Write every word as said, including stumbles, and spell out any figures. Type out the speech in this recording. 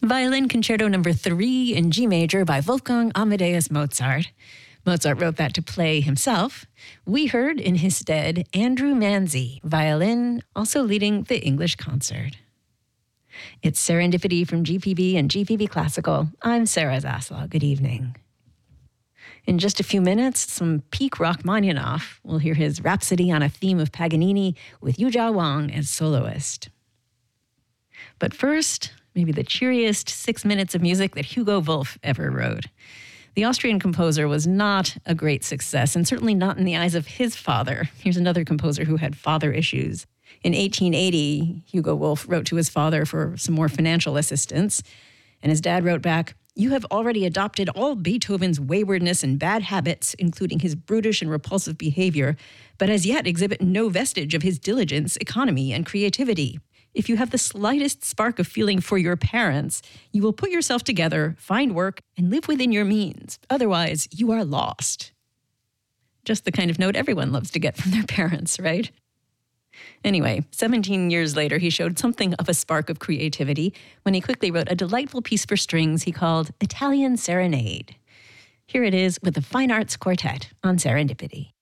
Violin Concerto Number three in G major by Wolfgang Amadeus Mozart. Mozart wrote that to play himself. We heard in his stead Andrew Manzi, violin, also leading the English concert. It's Serendipity from G P B and G P B Classical. I'm Sarah Zaslav. Good evening. In just a few minutes, some peak Rachmaninoff. We'll hear his Rhapsody on a Theme of Paganini with Yuzhao Wang as soloist. But first, maybe the cheeriest six minutes of music that Hugo Wolf ever wrote. The Austrian composer was not a great success, and certainly not in the eyes of his father. Here's another composer who had father issues. In eighteen eighty, Hugo Wolf wrote to his father for some more financial assistance, and his dad wrote back, "You have already adopted all Beethoven's waywardness and bad habits, including his brutish and repulsive behavior, but as yet exhibit no vestige of his diligence, economy, and creativity. If you have the slightest spark of feeling for your parents, you will put yourself together, find work, and live within your means. Otherwise, you are lost." Just the kind of note everyone loves to get from their parents, right? Anyway, seventeen years later, he showed something of a spark of creativity when he quickly wrote a delightful piece for strings he called Italian Serenade. Here it is with the Fine Arts Quartet on Serendipity.